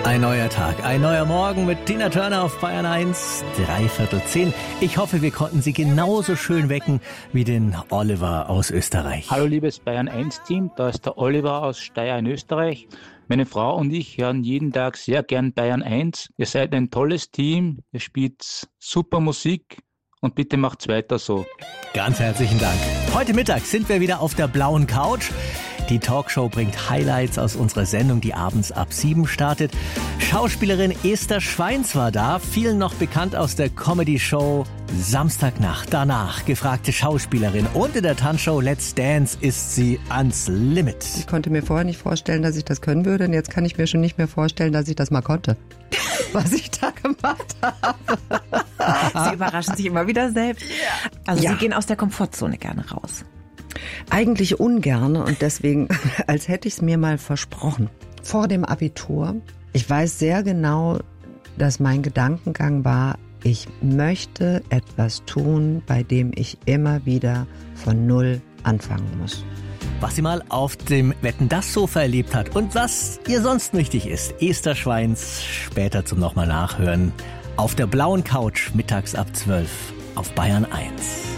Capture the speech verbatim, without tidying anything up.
Ein neuer Tag, ein neuer Morgen mit Tina Turner auf Bayern eins, dreiviertel zehn. Ich hoffe, wir konnten Sie genauso schön wecken wie den Oliver aus Österreich. Hallo liebes Bayern eins Team, da ist der Oliver aus Steyr in Österreich. Meine Frau und ich hören jeden Tag sehr gern Bayern eins. Ihr seid ein tolles Team, ihr spielt super Musik und bitte macht's weiter so. Ganz herzlichen Dank. Heute Mittag sind wir wieder auf der blauen Couch. Die Talkshow bringt Highlights aus unserer Sendung, die abends ab sieben startet. Schauspielerin Esther Schweins war da, vielen noch bekannt aus der Comedy-Show Samstagnacht. Danach gefragte Schauspielerin und in der Tanzshow Let's Dance ist sie ans Limit. Ich konnte mir vorher nicht vorstellen, dass ich das können würde und jetzt kann ich mir schon nicht mehr vorstellen, dass ich das mal konnte. Was ich da gemacht habe. Sie überraschen sich immer wieder selbst. Also Ja. Sie gehen aus der Komfortzone gerne raus. Eigentlich ungern und deswegen, als hätte ich es mir mal versprochen. Vor dem Abitur, ich weiß sehr genau, dass mein Gedankengang war, ich möchte etwas tun, bei dem ich immer wieder von Null anfangen muss. Was sie mal auf dem Wetten-dass-Sofa erlebt hat und was ihr sonst wichtig ist. Esther Schweins, später zum nochmal nachhören. Auf der blauen Couch, mittags ab zwölf, auf Bayern eins.